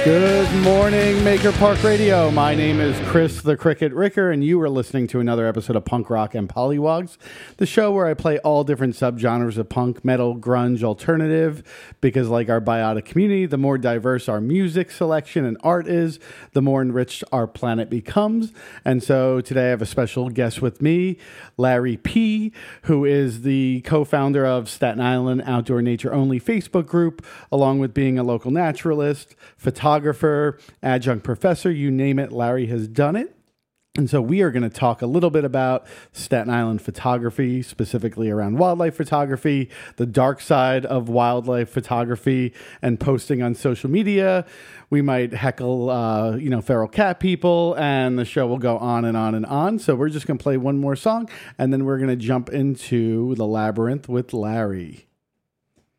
Good morning, Maker Park Radio. My name is Chris the Cricket Ricker, and you are listening to another episode of Punk Rock and Pollywogs, the show where I play all different subgenres of punk, metal, grunge, alternative, because like our biotic community, the more diverse our music selection and art is, the more enriched our planet becomes. And so today I have a special guest with me, Larry P., who is the co-founder of Staten Island Outdoor Nature Only Facebook group, along with being a local naturalist, photographer, adjunct professor, you name it, Larry has done it. And so we are going to talk a little bit about Staten Island photography, specifically around wildlife photography, the dark side of wildlife photography and posting on social media. We might heckle, feral cat people, and the show will go on and on and on. So we're just going to play one more song, and then we're going to jump into The Labyrinth with Larry.